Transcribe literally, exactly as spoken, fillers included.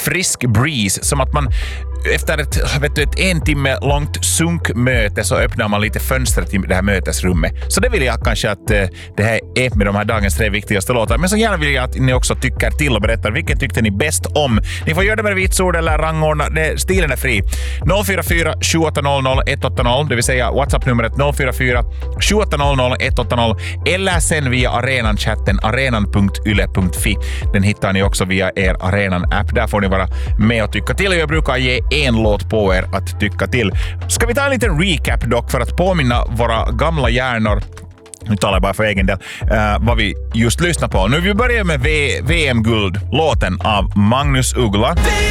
frisk breeze, som att man efter ett, vet du, ett en timme långt sunkmöte så öppnar man lite fönstret i det här mötesrummet. Så det vill jag kanske att eh, det här är med de här dagens tre viktigaste låtar. Men så gärna vill jag att ni också tycker till och berättar vilken tyckte ni bäst om. Ni får göra det med vitsord eller rangordna. Det, stilen är fri. noll fyra fyra sju åtta noll noll ett åtta noll, det vill säga WhatsApp-numret noll fyra fyra sju åtta noll noll ett åtta noll, eller sen via arenan-chatten arenan punkt yle punkt fi. Den hittar ni också via er Arenan-app. Där får ni vara med och tycka till. Jag brukar ge en låt på er att tycka till. Ska vi ta en liten recap dock för att påminna våra gamla hjärnor, nu talar jag bara för egen del, uh, vad vi just lyssnar på. Nu vi börjar med v- V M-guld, låten av Magnus Uggla.